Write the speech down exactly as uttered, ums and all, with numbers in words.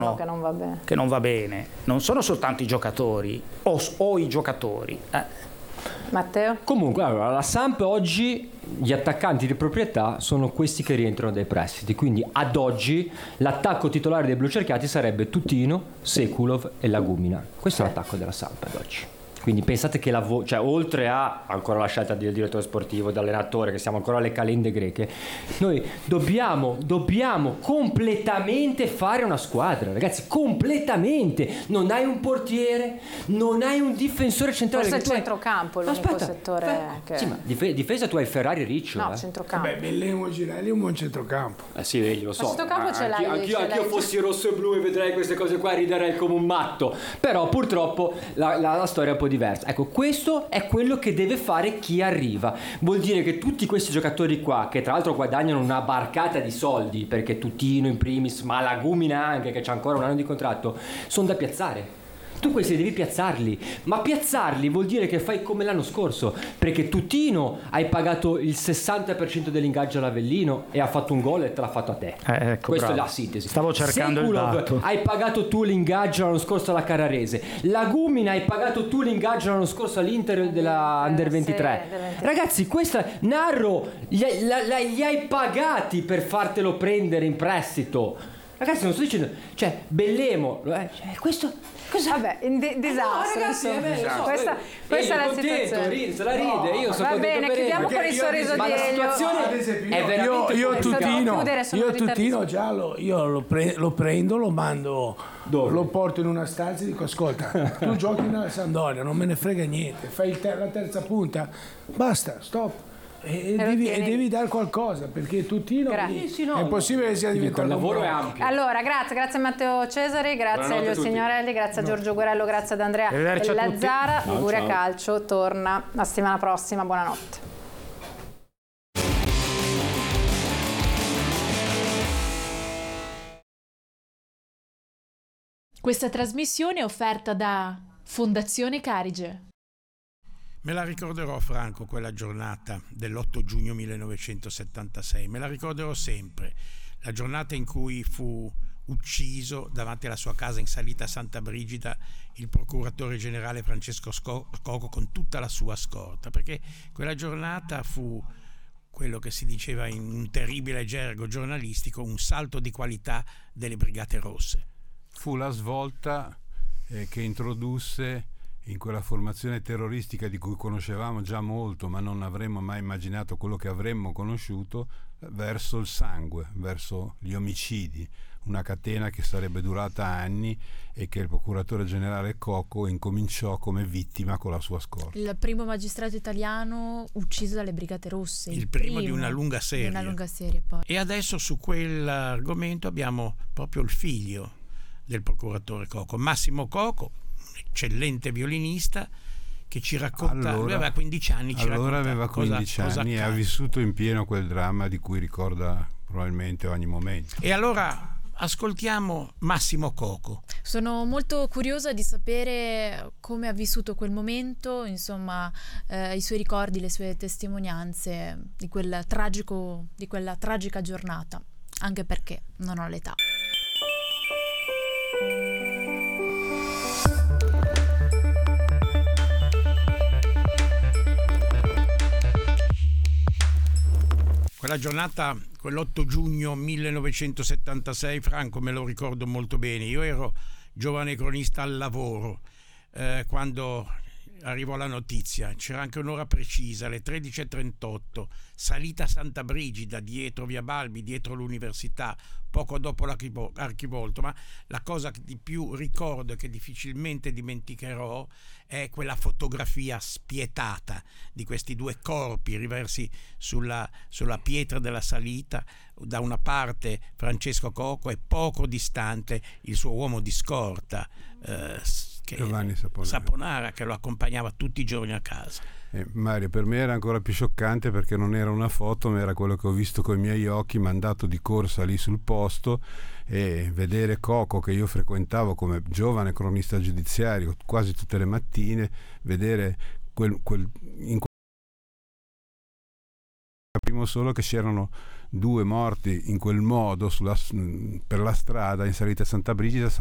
No, che non va bene. Che non va bene. Non sono soltanto i giocatori o, o i giocatori. Eh. Matteo? Comunque, allora, la Samp oggi, gli attaccanti di proprietà sono questi che rientrano dai prestiti, quindi ad oggi l'attacco titolare dei blucerchiati sarebbe Tutino, Sekulov e Lagumina. Questo è l'attacco della Samp ad oggi. Quindi pensate che la vo- cioè oltre a ancora la scelta del direttore sportivo, dell'allenatore, che siamo ancora alle calende greche, noi dobbiamo dobbiamo completamente fare una squadra, ragazzi, completamente. Non hai un portiere, non hai un difensore centrale. Forse il hai... centrocampo è l'unico Aspetta, settore fa... che... Sì, ma dif- difesa tu hai Ferrari Riccio. No, eh. centrocampo. Beh, Bellemo Girelli è un buon centrocampo. Eh sì, vedi, lo so. Ma centrocampo ce l'hai, Anch'io, ce anch'io l'hai. fossi rosso e blu e vedrei queste cose qua, riderei come un matto. Però purtroppo la, la, la storia è un po' diversa. Ecco, questo è quello che deve fare chi arriva. Vuol dire che tutti questi giocatori qua, che tra l'altro guadagnano una barcata di soldi, perché Tutino in primis, ma Lagumina anche, che c'ha ancora un anno di contratto, sono da piazzare. Tu questi devi piazzarli, ma piazzarli vuol dire che fai come l'anno scorso, perché Tutino hai pagato il sessanta per cento dell'ingaggio all'Avellino e ha fatto un gol e te l'ha fatto a te. Eh, ecco, Questa bravo. è la sintesi. Stavo cercando Sekulov, il dato. hai pagato tu l'ingaggio l'anno scorso alla Carrarese. Lagumina hai pagato tu l'ingaggio l'anno scorso all'Inter della Under ventitré. Sì, Ragazzi, questa Narro gli hai, la, la, gli hai pagati per fartelo prendere in prestito. Ragazzi, non sto dicendo, cioè, Bellemo, eh, cioè, questo cosa? Vabbè, in di- disastro. No, ragazzi, insomma. eh, beh, lo so, questa eh, questa è la contento, situazione. ride, se la ride, io sono Va contento bene, per chiudiamo Elio. con il sorriso Ma di la Elio. situazione Ad esempio, è io- veramente io, io complicata. Tutino, chiudere, sono io ritardi. Tutino già lo, io lo, pre- lo prendo, lo mando, Dove? lo porto in una stanza e dico ascolta, tu giochi nella Sampdoria, non me ne frega niente, fai il ter- la terza punta, basta, stop. E, e lo devi, e tieni. devi dar qualcosa, perché Tutino Grazie. è, Sì, sì, no, è possibile che sia Dico, diventato il lavoro un è pro. ampio. Allora, grazie, grazie a Matteo Cesari, grazie Buonanotte a a Elio tutti. Signorelli, grazie a Giorgio Guerello, grazie ad Andrea Arrivederci a tutti. Lazzara. Ciao, Liguria ciao. Calcio torna la settimana prossima, buonanotte. Questa trasmissione è offerta da Fondazione Carige. Me la ricorderò, Franco, quella giornata dell'otto giugno millenovecentosettantasei, me la ricorderò sempre, la giornata in cui fu ucciso davanti alla sua casa in salita a Santa Brigida il procuratore generale Francesco Coco con tutta la sua scorta, perché quella giornata fu quello che si diceva in un terribile gergo giornalistico, un salto di qualità delle Brigate Rosse. Fu la svolta eh, che introdusse in quella formazione terroristica di cui conoscevamo già molto, ma non avremmo mai immaginato quello che avremmo conosciuto, verso il sangue, verso gli omicidi, una catena che sarebbe durata anni e che il procuratore generale Coco incominciò come vittima con la sua scorta. Il primo magistrato italiano ucciso dalle Brigate Rosse. Il primo di una lunga serie. Di una lunga serie poi. E adesso su quell'argomento abbiamo proprio il figlio del procuratore Coco, Massimo Coco, eccellente violinista, che ci racconta, Allora- lui aveva quindici anni, ci Allora racconta aveva cosa- quindici cosa anni e ha accade. vissuto in pieno quel dramma di cui ricorda probabilmente ogni momento. E allora ascoltiamo Massimo Coco. Sono molto curiosa di sapere come ha vissuto quel momento, insomma, eh, i suoi ricordi, le sue testimonianze di quel tragico, di quella tragica giornata, anche perché non ho l'età. Quella giornata, quell'otto giugno millenovecentosettantasei, Franco, me lo ricordo molto bene. Io ero giovane cronista al lavoro eh, quando arrivò la notizia. C'era anche un'ora precisa, alle tredici e trentotto, salita a Santa Brigida, dietro via Balbi, dietro l'università, poco dopo l'Archivolto. Ma la cosa che di più ricordo e che difficilmente dimenticherò è quella fotografia spietata di questi due corpi riversi sulla, sulla pietra della salita, da una parte Francesco Coco e poco distante il suo uomo di scorta, eh, che, Giovanni Saponara. Saponara, che lo accompagnava tutti i giorni a casa. Eh, Mario, per me era ancora più scioccante perché non era una foto, ma era quello che ho visto con i miei occhi, mandato di corsa lì sul posto, e vedere Coco, che io frequentavo come giovane cronista giudiziario quasi tutte le mattine, vedere quel, quel, in quel sappiamo solo che c'erano due morti in quel modo sulla, per la strada in salita a Santa Brigida.